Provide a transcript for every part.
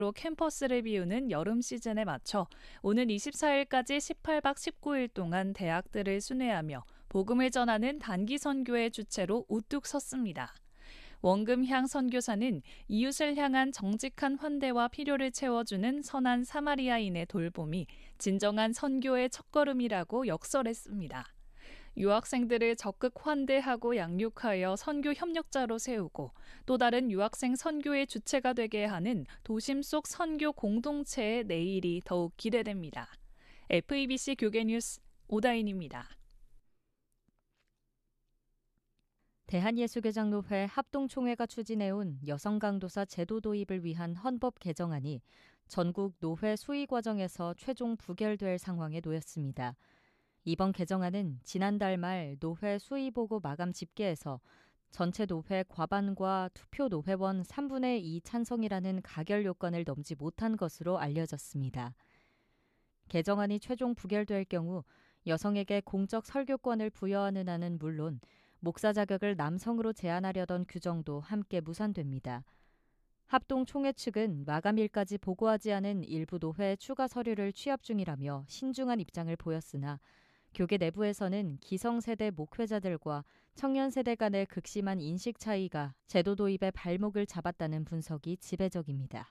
캠퍼스를 비우는 여름 시즌에 맞춰 오는 24일까지 18박 19일 동안 대학들을 순회하며 복음을 전하는 단기 선교의 주체로 우뚝 섰습니다. 원금향 선교사는 이웃을 향한 정직한 환대와 필요를 채워주는 선한 사마리아인의 돌봄이 진정한 선교의 첫걸음이라고 역설했습니다. 유학생들을 적극 환대하고 양육하여 선교 협력자로 세우고 또 다른 유학생 선교의 주체가 되게 하는 도심 속 선교 공동체의 내일이 더욱 기대됩니다. FEBC 교계뉴스 오다인입니다. 대한예수교장로회 합동총회가 추진해온 여성 강도사 제도 도입을 위한 헌법 개정안이 전국 노회 수의 과정에서 최종 부결될 상황에 놓였습니다. 이번 개정안은 지난달 말 노회 수의보고 마감 집계에서 전체 노회 과반과 투표 노회원 3분의 2 찬성이라는 가결 요건을 넘지 못한 것으로 알려졌습니다. 개정안이 최종 부결될 경우 여성에게 공적 설교권을 부여하는 안은 물론 목사 자격을 남성으로 제한하려던 규정도 함께 무산됩니다. 합동총회 측은 마감일까지 보고하지 않은 일부 노회 추가 서류를 취합 중이라며 신중한 입장을 보였으나 교계 내부에서는 기성세대 목회자들과 청년세대 간의 극심한 인식 차이가 제도 도입의 발목을 잡았다는 분석이 지배적입니다.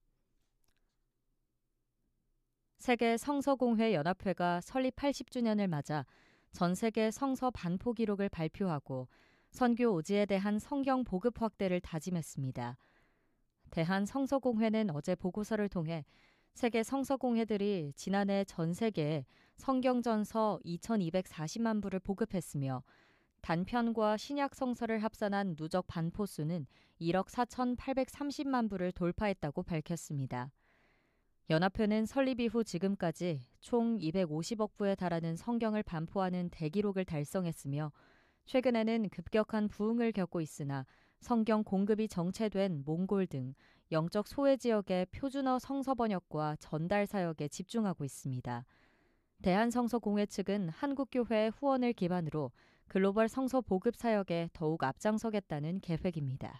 세계 성서공회 연합회가 설립 80주년을 맞아 전 세계 성서 반포 기록을 발표하고 선교 오지에 대한 성경 보급 확대를 다짐했습니다. 대한성서공회는 어제 보고서를 통해 세계 성서공회들이 지난해 전 세계에 성경전서 2240만 부를 보급했으며 단편과 신약 성서를 합산한 누적 반포 수는 1억 4,830만 부를 돌파했다고 밝혔습니다. 연합회는 설립 이후 지금까지 총 250억 부에 달하는 성경을 반포하는 대기록을 달성했으며 최근에는 급격한 부흥을 겪고 있으나 성경 공급이 정체된 몽골 등 영적 소외 지역의 표준어 성서 번역과 전달 사역에 집중하고 있습니다. 대한성서공회 측은 한국교회의 후원을 기반으로 글로벌 성서 보급 사역에 더욱 앞장서겠다는 계획입니다.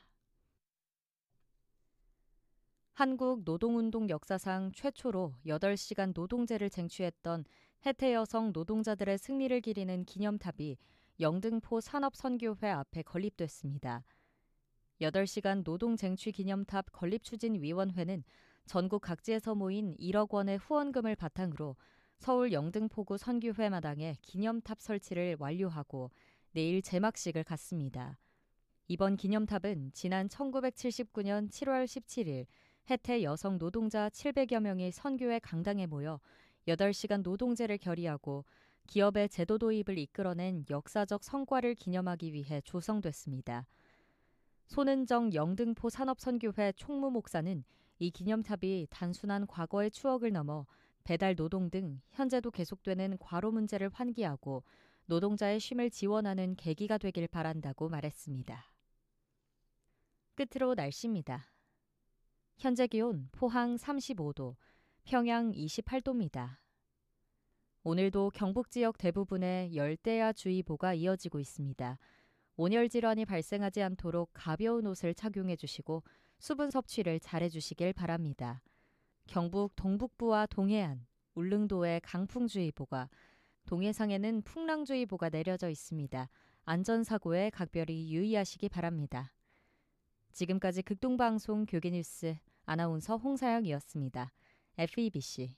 한국 노동운동 역사상 최초로 8시간 노동제를 쟁취했던 해태 여성 노동자들의 승리를 기리는 기념탑이 영등포 산업선교회 앞에 건립됐습니다. 8시간 노동 쟁취 기념탑 건립추진위원회는 전국 각지에서 모인 1억 원의 후원금을 바탕으로 서울 영등포구 선교회 마당에 기념탑 설치를 완료하고 내일 제막식을 갖습니다. 이번 기념탑은 지난 1979년 7월 17일 해태 여성 노동자 700여 명이 선교회 강당에 모여 8시간 노동제를 결의하고 기업의 제도 도입을 이끌어낸 역사적 성과를 기념하기 위해 조성됐습니다. 손은정 영등포 산업선교회 총무 목사는 이 기념탑이 단순한 과거의 추억을 넘어 배달 노동 등 현재도 계속되는 과로 문제를 환기하고 노동자의 쉼을 지원하는 계기가 되길 바란다고 말했습니다. 끝으로 날씨입니다. 현재 기온 포항 35도, 평양 28도입니다. 오늘도 경북 지역 대부분에 열대야주의보가 이어지고 있습니다. 온열 질환이 발생하지 않도록 가벼운 옷을 착용해 주시고 수분 섭취를 잘해 주시길 바랍니다. 경북 동북부와 동해안, 울릉도에 강풍주의보가, 동해상에는 풍랑주의보가 내려져 있습니다. 안전사고에 각별히 유의하시기 바랍니다. 지금까지 극동방송 교계뉴스 아나운서 홍사영이었습니다. FEBC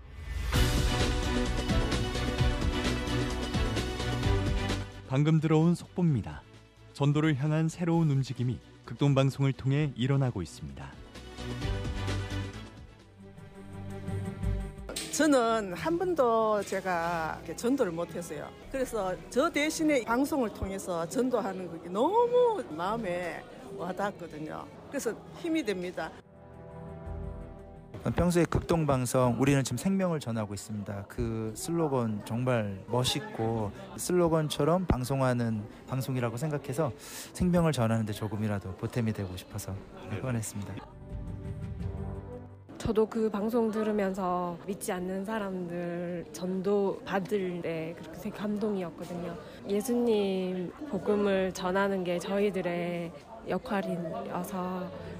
방금 들어온 속보입니다. 전도를 향한 새로운 움직임이 극동방송을 통해 일어나고 있습니다. 저는 한 번도 제가 전도를 못했어요. 그래서 저 대신에 방송을 통해서 전도하는 게 너무 마음에 와닿았거든요. 그래서 힘이 됩니다. 평소에 극동방송 우리는 지금 생명을 전하고 있습니다. 그 슬로건 정말 멋있고 슬로건처럼 방송하는 방송이라고 생각해서 생명을 전하는데 조금이라도 보탬이 되고 싶어서 후원했습니다. 저도 그 방송 들으면서 믿지 않는 사람들 전도 받을 때 그렇게 감동이었거든요. 예수님 복음을 전하는 게 저희들의 역할이어서